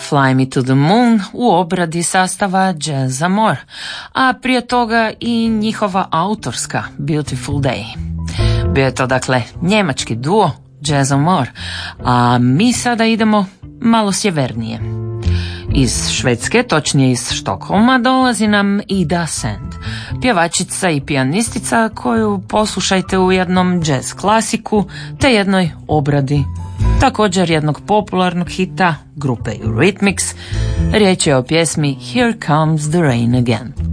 Fly Me to the Moon u obradi sastava Jazz Amore, a prije toga i njihova autorska Beautiful Day. Bio je to dakle njemački duo Jazz Amore, a mi sada idemo malo sjevernije. Iz Švedske, točnije iz Štokholma, dolazi nam Ida Sand, pjevačica i pijanistica koju poslušajte u jednom jazz klasiku te jednoj obradi također jednog popularnog hita grupe Eurythmics. Riječ je o pjesmi Here Comes the Rain Again.